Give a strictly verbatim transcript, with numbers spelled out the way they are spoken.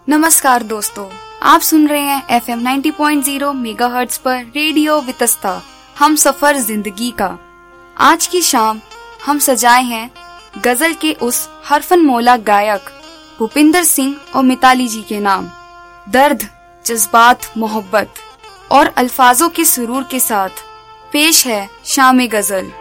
नमस्कार दोस्तों, आप सुन रहे हैं F M ninety point zero megahertz पर रेडियो वितस्ता, हम सफर जिंदगी का। आज की शाम हम सजाए हैं गजल के उस हरफन मौला गायक भूपिंदर सिंह और मिताली जी के नाम। दर्द, जज्बात, मोहब्बत और अल्फाजों के सुरूर के साथ पेश है शाम गजल।